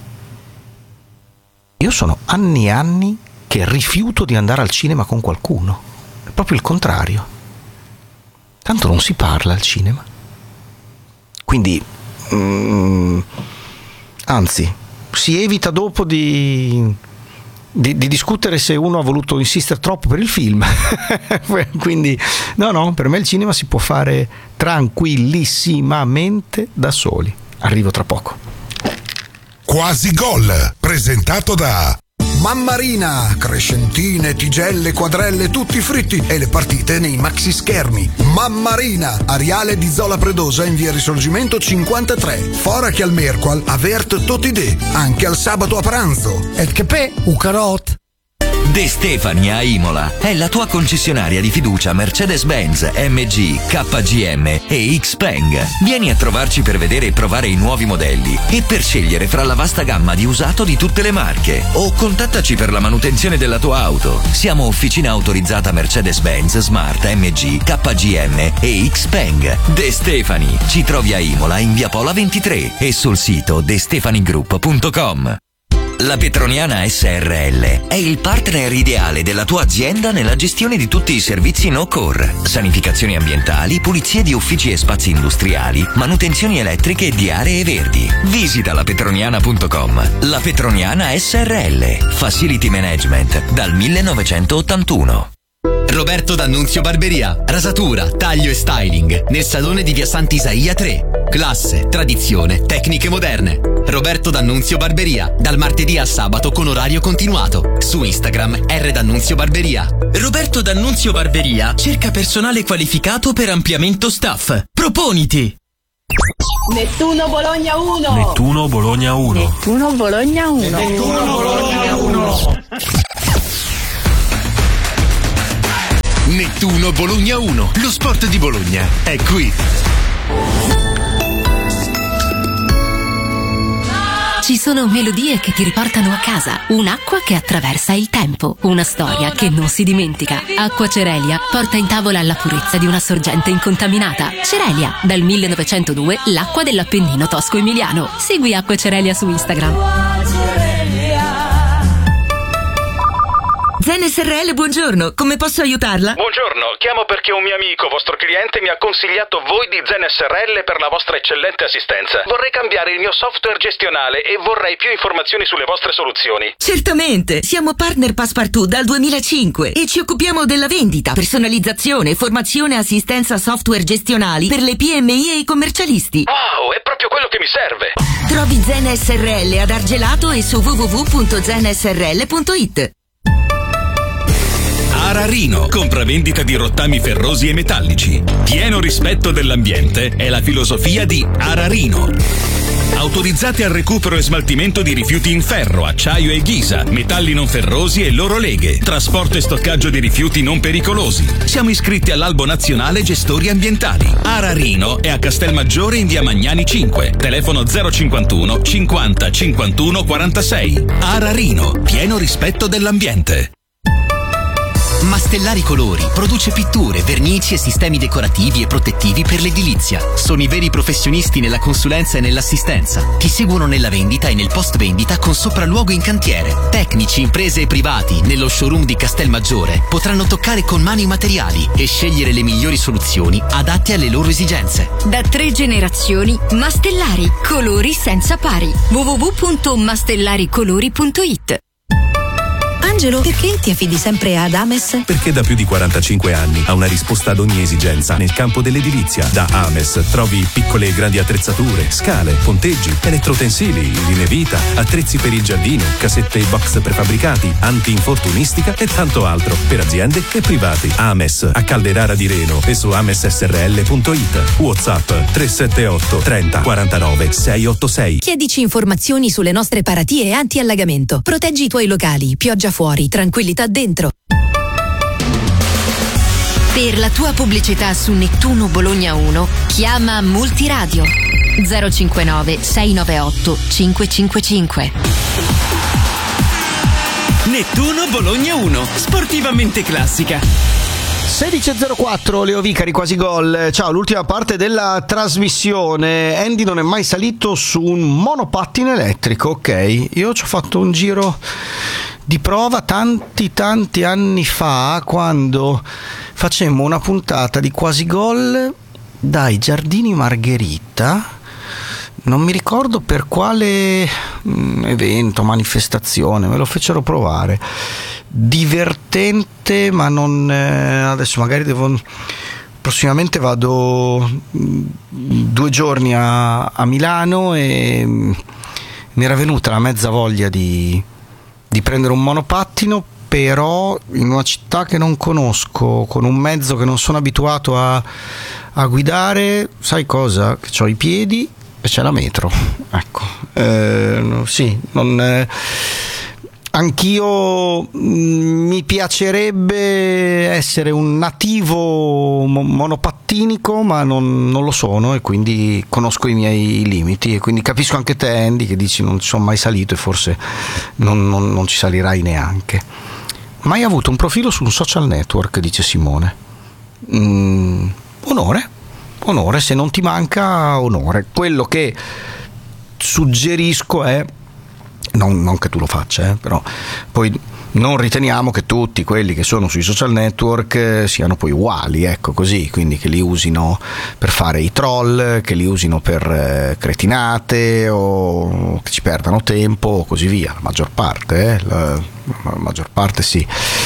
Io sono anni e anni che rifiuto di andare al cinema con qualcuno, è proprio il contrario, tanto non si parla al cinema, quindi mm, anzi si evita dopo di, di, di discutere se uno ha voluto insistere troppo per il film. Quindi no no, per me il cinema si può fare tranquillissimamente da soli. Arrivo tra poco. Quasi Gol, presentato da Mammarina, crescentine, tigelle, quadrelle, tutti fritti, e le partite nei maxi schermi. Mammarina, Ariale di Zola Predosa in via Risorgimento cinquantatré. Fora che al Merqual, avert totidè, anche al sabato a pranzo. E che pe, u carot. De Stefani a Imola è la tua concessionaria di fiducia Mercedes-Benz, M G, K G M e Xpeng. Vieni a trovarci per vedere e provare i nuovi modelli e per scegliere fra la vasta gamma di usato di tutte le marche, o contattaci per la manutenzione della tua auto. Siamo officina autorizzata Mercedes-Benz, Smart, M G, K G M e Xpeng. De Stefani, ci trovi a Imola in via Pola ventitré e sul sito de stefani group punto com. La Petroniana S R L è il partner ideale della tua azienda nella gestione di tutti i servizi no-core, sanificazioni ambientali, pulizie di uffici e spazi industriali, manutenzioni elettriche e di aree verdi. Visita la petroniana punto com. La Petroniana S R L, Facility Management dal millenovecentottantuno. Roberto D'Annunzio Barberia, rasatura, taglio e styling nel salone di via Sant'Isaia tre. Classe, tradizione, tecniche moderne. Roberto D'Annunzio Barberia, dal martedì al sabato con orario continuato. Su Instagram R D'Annunzio Barberia. Roberto D'Annunzio Barberia cerca personale qualificato per ampliamento staff. Proponiti! Nettuno Bologna uno. Nettuno Bologna uno. Nettuno Bologna uno. Nettuno Bologna uno. Nettuno Bologna uno. Lo sport di Bologna è qui. Ci sono melodie che ti riportano a casa, un'acqua che attraversa il tempo, una storia che non si dimentica. Acqua Cerelia porta in tavola la purezza di una sorgente incontaminata. Cerelia, dal millenovecentodue l'acqua dell'Appennino tosco-emiliano. Segui Acqua Cerelia su Instagram. Zen S R L, buongiorno, come posso aiutarla? Buongiorno, chiamo perché un mio amico, vostro cliente, mi ha consigliato voi di Zen S R L per la vostra eccellente assistenza. Vorrei cambiare il mio software gestionale e vorrei più informazioni sulle vostre soluzioni. Certamente, siamo partner Passepartout dal duemilacinque e ci occupiamo della vendita, personalizzazione, formazione e assistenza software gestionali per le P M I e i commercialisti. Wow, è proprio quello che mi serve. Trovi Zen S R L ad Argelato e su w w w punto zen s r l punto i t. Ararino, compravendita di rottami ferrosi e metallici. Pieno rispetto dell'ambiente è la filosofia di Ararino. Autorizzate al recupero e smaltimento di rifiuti in ferro, acciaio e ghisa, metalli non ferrosi e loro leghe, trasporto e stoccaggio di rifiuti non pericolosi. Siamo iscritti all'Albo Nazionale Gestori Ambientali. Ararino è a Castelmaggiore in via Magnani cinque, telefono zero cinquantuno cinquanta cinquantuno quarantasei. Ararino, pieno rispetto dell'ambiente. Mastellari Colori produce pitture, vernici e sistemi decorativi e protettivi per l'edilizia. Sono i veri professionisti nella consulenza e nell'assistenza. Ti seguono nella vendita e nel post vendita con sopralluogo in cantiere. Tecnici, imprese e privati nello showroom di Castelmaggiore potranno toccare con mano i materiali e scegliere le migliori soluzioni adatte alle loro esigenze. Da tre generazioni, Mastellari, colori senza pari. w w w punto mastellaricolori punto i t. Angelo, perché ti affidi sempre ad Ames? Perché da più di quarantacinque anni ha una risposta ad ogni esigenza nel campo dell'edilizia. Da Ames trovi piccole e grandi attrezzature, scale, ponteggi, elettrotensili, linee vita, attrezzi per il giardino, casette e box prefabbricati, anti-infortunistica e tanto altro per aziende e privati. Ames a Calderara di Reno e su ames s r l punto i t. WhatsApp tre sette otto trenta quarantanove seicentottantasei. Chiedici informazioni sulle nostre paratie anti-allagamento. Proteggi i tuoi locali, pioggia fuori, tranquillità dentro. Per la tua pubblicità su Nettuno Bologna uno, chiama Multiradio zero cinquantanove sei novantaotto cinquecentocinquantacinque. Nettuno Bologna uno, sportivamente classica. sedici e zero quattro, Leo Vicari, quasi gol. Ciao, l'ultima parte della trasmissione. Andy non è mai salito su un monopattino elettrico, ok? Io ci ho fatto un giro di prova tanti tanti anni fa, quando facemmo una puntata di quasi gol dai Giardini Margherita. Non mi ricordo per quale mh, evento, manifestazione, me lo fecero provare. Divertente, ma non eh, adesso magari devo prossimamente vado mh, due giorni a, a Milano e mh, mi era venuta la mezza voglia di, di prendere un monopattino, però in una città che non conosco, con un mezzo che non sono abituato a, a guidare. Sai cosa? Che c'ho i piedi e c'è la metro, ecco. Eh, sì, non eh, anch'io mh, mi piacerebbe essere un nativo mo- monopattinico, ma non, non lo sono, e quindi conosco i miei limiti, e quindi capisco anche te, Andy, che dici non ci sono mai salito e forse non, non, non ci salirai neanche. Mai avuto un profilo su un social network, dice Simone. Mm, onore onore, se non ti manca onore. Quello che suggerisco è non, non che tu lo faccia, eh, però poi non riteniamo che tutti quelli che sono sui social network eh, siano poi uguali, ecco, così, quindi che li usino per fare i troll, che li usino per eh, cretinate, o che ci perdano tempo o così via. La maggior parte, eh, la, la maggior parte sì.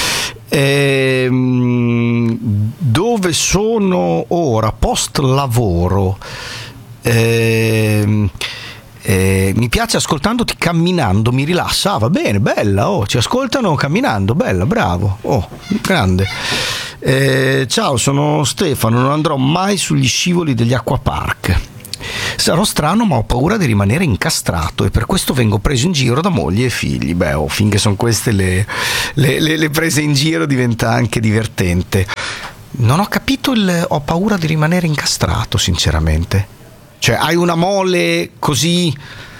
Ehm, dove sono ora post lavoro, ehm, Eh, mi piace ascoltandoti camminando, mi rilassa. Ah, va bene, bella, oh, ci ascoltano camminando, bella, bravo, oh, grande. Eh, ciao, sono Stefano, non andrò mai sugli scivoli degli acquapark. Sarò strano, ma ho paura di rimanere incastrato e per questo vengo preso in giro da moglie e figli. Beh, oh, finché sono queste le, le, le, le prese in giro diventa anche divertente. Non ho capito il ho paura di rimanere incastrato, sinceramente. Cioè, hai una mole così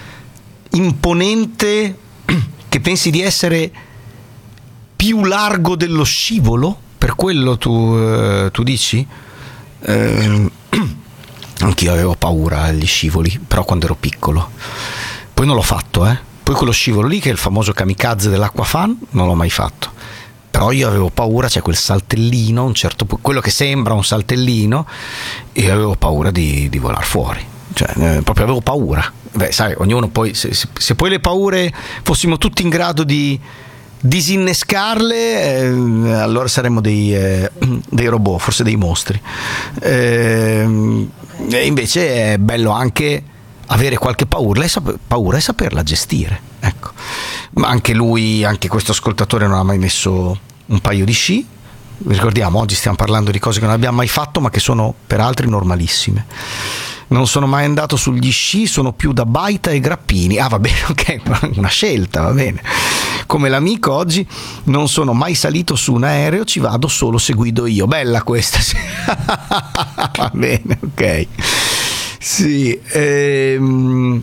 imponente che pensi di essere più largo dello scivolo? Per quello tu, eh, tu dici? Eh, anch'io avevo paura agli scivoli, però quando ero piccolo. Poi non l'ho fatto, eh. Poi quello scivolo lì, che è il famoso kamikaze dell'acquafan, non l'ho mai fatto. Però io avevo paura, c'è quel saltellino, un certo, quello che sembra un saltellino, e avevo paura di, di volar fuori. Cioè, eh, proprio avevo paura. Beh, sai, ognuno poi, se, se, se poi le paure fossimo tutti in grado di disinnescarle, eh, allora saremmo dei, eh, dei robot, forse dei mostri. Eh, e invece è bello anche avere qualche paura e sap- paura e saperla gestire, ecco. Ma anche lui, anche questo ascoltatore non ha mai messo un paio di sci. Ricordiamo, oggi stiamo parlando di cose che non abbiamo mai fatto ma che sono per altri normalissime. Non sono mai andato sugli sci, sono più da baita e grappini. Ah, va bene, ok, una scelta, va bene. Come l'amico oggi, non sono mai salito su un aereo, ci vado solo se guido io. Bella questa, sì. Va bene, ok. Sì, ehm...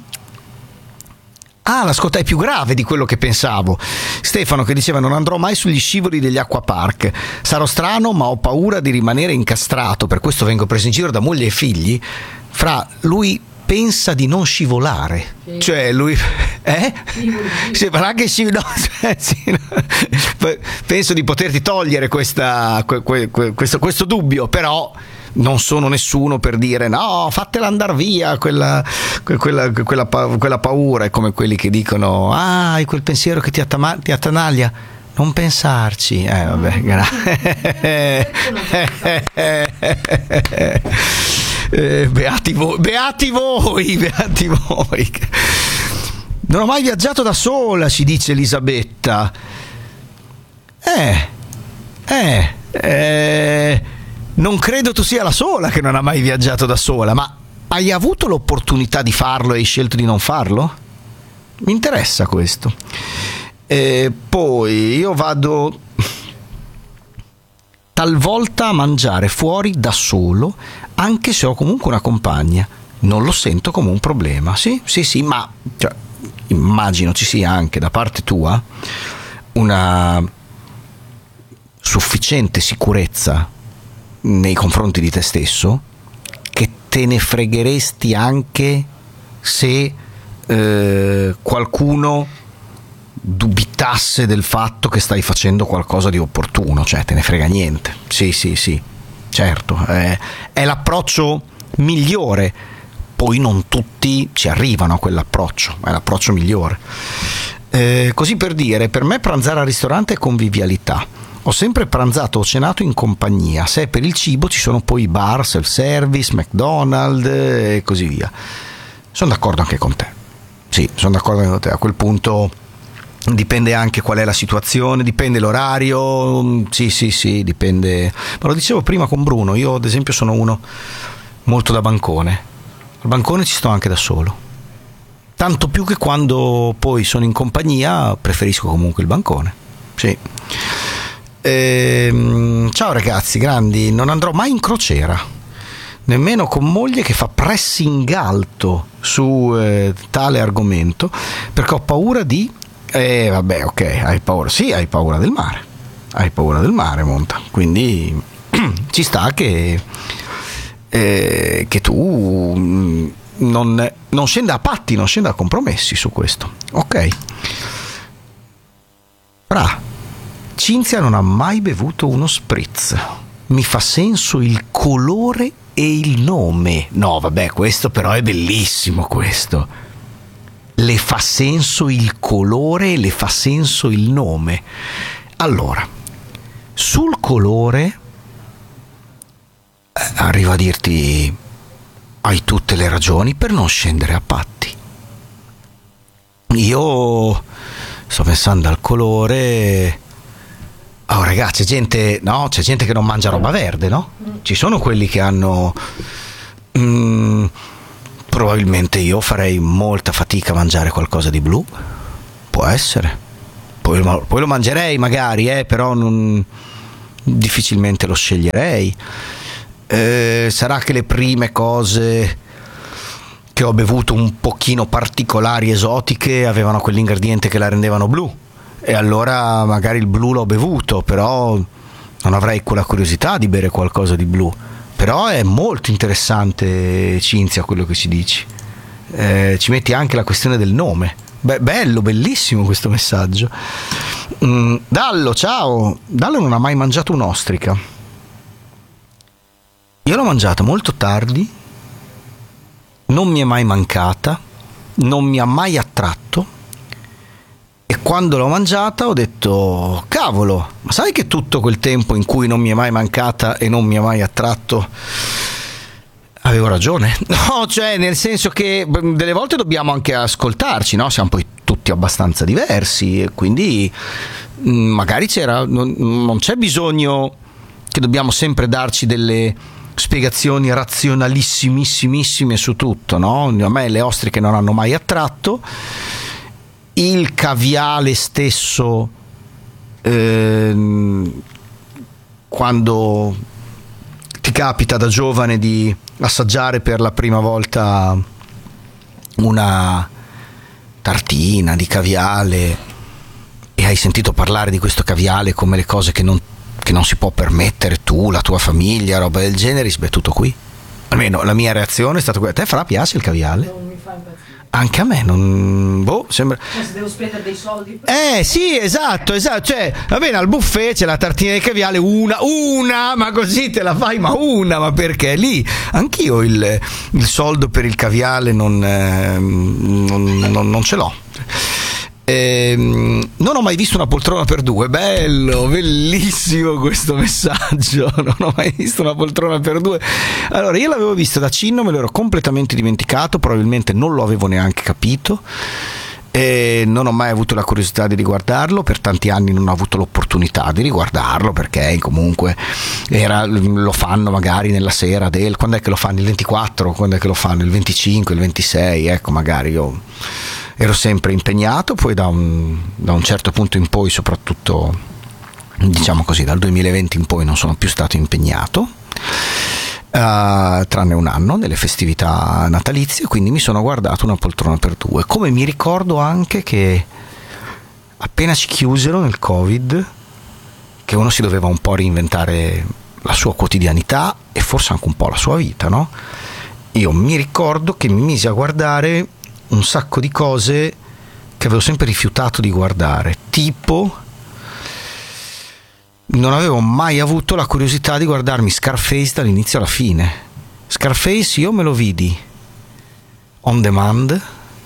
Ah, l'ascolta è più grave di quello che pensavo. Stefano che diceva: non andrò mai sugli scivoli degli acquapark. Sarò strano, ma ho paura di rimanere incastrato, per questo vengo preso in giro da moglie e figli. Fra, lui pensa di non scivolare. Sì. Cioè lui eh? Sì, ma anche scivolo, no, cioè, sì, no. Penso di poterti togliere questa, que, que, questo, questo dubbio, però non sono nessuno per dire no, fatela andare via quella, quella, quella, quella paura. È come quelli che dicono: ah, hai quel pensiero che ti, attama- ti attanaglia, non pensarci. Eh vabbè, grazie. eh, beati voi, beati voi, beati voi. Non ho mai viaggiato da sola, ci dice Elisabetta. Eh, eh, eh non credo tu sia la sola che non ha mai viaggiato da sola, ma hai avuto l'opportunità di farlo e hai scelto di non farlo? Mi interessa questo. E poi io vado talvolta a mangiare fuori da solo, anche se ho comunque una compagna. Non lo sento come un problema. Sì, sì, sì, ma cioè, immagino ci sia anche da parte tua una sufficiente sicurezza nei confronti di te stesso, che te ne fregheresti anche se eh, qualcuno dubitasse del fatto che stai facendo qualcosa di opportuno, cioè te ne frega niente. Sì, sì, sì, certo, è, è l'approccio migliore. Poi non tutti ci arrivano a quell'approccio, è l'approccio migliore. Eh, così per dire, per me pranzare al ristorante è convivialità. Ho sempre pranzato o cenato in compagnia. Se è per il cibo ci sono poi bar, self-service, McDonald's e così via. Sono d'accordo anche con te. Sì, sono d'accordo anche con te. A quel punto dipende anche qual è la situazione, dipende l'orario. Sì, sì, sì, dipende. Ma lo dicevo prima con Bruno, io ad esempio sono uno molto da bancone. Al bancone ci sto anche da solo. Tanto più che quando poi sono in compagnia preferisco comunque il bancone. Sì. Ehm, ciao ragazzi grandi, non andrò mai in crociera, nemmeno con moglie che fa pressing alto su eh, tale argomento, perché ho paura di eh vabbè, ok, hai paura, sì, hai paura del mare, hai paura del mare, Monta, quindi ci sta che eh, che tu non, non scenda a patti, non scenda a compromessi su questo, ok. Fra Cinzia non ha mai bevuto uno spritz. Mi fa senso il colore e il nome. No, vabbè, questo però è bellissimo, questo. Le fa senso il colore e le fa senso il nome. Allora, sul colore eh, arrivo a dirti hai tutte le ragioni per non scendere a patti. io sto pensando al colore. Oh ragazzi, c'è gente, no? C'è gente che non mangia roba verde, no? Ci sono quelli che hanno mm, probabilmente io farei molta fatica a mangiare qualcosa di blu, può essere, poi, poi lo mangerei magari, eh, però non, difficilmente lo sceglierei. Eh, sarà che le prime cose che ho bevuto un pochino particolari, esotiche, avevano quell'ingrediente che la rendevano blu, e allora magari il blu l'ho bevuto, però non avrei quella curiosità di bere qualcosa di blu. Però è molto interessante, Cinzia, quello che ci dici. Eh, ci metti anche la questione del nome. Beh, bello, bellissimo questo messaggio. mm, Dallo, ciao. Dallo non ha mai mangiato un'ostrica. Io l'ho mangiata molto tardi, non mi è mai mancata, non mi ha mai attratto, e quando l'ho mangiata ho detto cavolo, ma sai che tutto quel tempo in cui non mi è mai mancata e non mi ha mai attratto avevo ragione? No, cioè nel senso che delle volte dobbiamo anche ascoltarci, no? Siamo poi tutti abbastanza diversi e quindi magari c'era, non, non c'è bisogno che dobbiamo sempre darci delle spiegazioni razionalissimissimissime su tutto, no? A me le ostriche non hanno mai attratto, il caviale stesso ehm, quando ti capita da giovane di assaggiare per la prima volta una tartina di caviale e hai sentito parlare di questo caviale come le cose che non, che non si può permettere tu, la tua famiglia, roba del genere, beh, tutto qui. Almeno la mia reazione è stata quella. A te Fra piace il caviale? Non mi fa impazzire. Anche a me non, boh, sembra. Ma se devo spendere dei soldi per... Eh sì, esatto, esatto, cioè va bene, al buffet c'è la tartina di caviale, una, una, ma così te la fai, ma una, ma perché lì anch'io il, il soldo per il caviale non, eh, non, non, non ce l'ho. Eh, non ho mai visto una poltrona per due. Bello, bellissimo questo messaggio. Non ho mai visto una poltrona per due. Allora, io l'avevo vista da Cinno, me l'ero completamente dimenticato, probabilmente non lo avevo neanche capito e non ho mai avuto la curiosità di riguardarlo. Per tanti anni non ho avuto l'opportunità di riguardarlo perché comunque era, lo fanno magari nella sera del, quando è che lo fanno? Il ventiquattro, quando è che lo fanno? Il venticinque, il ventisei, ecco, magari io ero sempre impegnato, poi da un, da un certo punto in poi, soprattutto diciamo così dal duemilaventi in poi, non sono più stato impegnato, uh, tranne un anno nelle festività natalizie, quindi mi sono guardato una poltrona per due. Come mi ricordo anche che appena ci chiusero nel Covid, che uno si doveva un po' reinventare la sua quotidianità e forse anche un po' la sua vita, no? Io mi ricordo che mi misi a guardare un sacco di cose che avevo sempre rifiutato di guardare, tipo non avevo mai avuto la curiosità di guardarmi Scarface dall'inizio alla fine. Scarface io me lo vidi on demand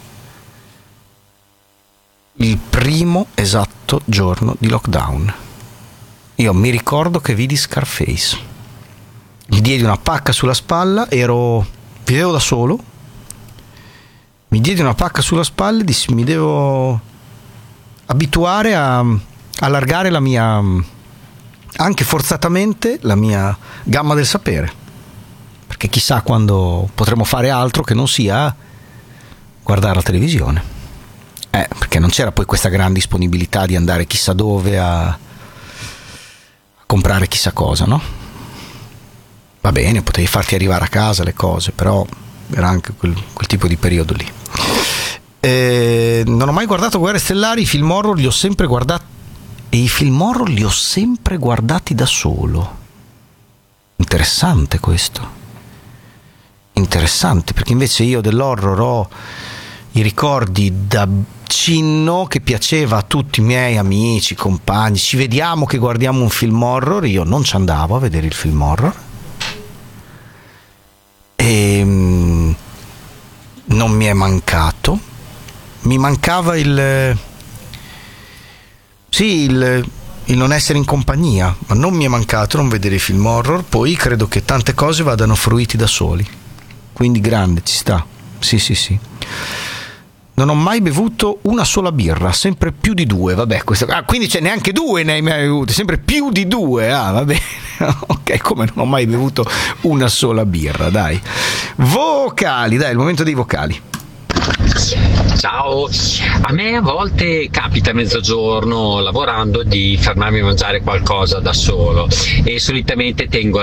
il primo esatto giorno di lockdown. Io mi ricordo che vidi Scarface, mi diedi una pacca sulla spalla, ero vivevo da solo, mi diedi una pacca sulla spalla e dissi mi devo abituare a allargare la mia, anche forzatamente, la mia gamma del sapere, perché chissà quando potremo fare altro che non sia guardare la televisione, eh, perché non c'era poi questa gran disponibilità di andare chissà dove a, a comprare chissà cosa, no? Va bene, potevi farti arrivare a casa le cose, però era anche quel, quel tipo di periodo lì. Eh, non ho mai guardato Guerre Stellari, i film horror li ho sempre guardati, e i film horror li ho sempre guardati da solo. Interessante questo, interessante, perché invece io dell'horror ho i ricordi da Cinno che piaceva a tutti i miei amici, compagni, ci vediamo che guardiamo un film horror, io non ci andavo a vedere il film horror e non mi è mancato, mi mancava il sì il, il non essere in compagnia, ma non mi è mancato non vedere i film horror. Poi credo che tante cose vadano fruiti da soli, quindi grande, ci sta, sì sì sì. Non ho mai bevuto una sola birra, sempre più di due, vabbè, questo, ah, quindi c'è neanche due ne hai mai bevuti, sempre più di due, ah, va bene, ok, come non ho mai bevuto una sola birra, dai. Vocali, dai, è il momento dei vocali. Ciao, a me a volte capita a mezzogiorno lavorando di fermarmi a mangiare qualcosa da solo e solitamente tengo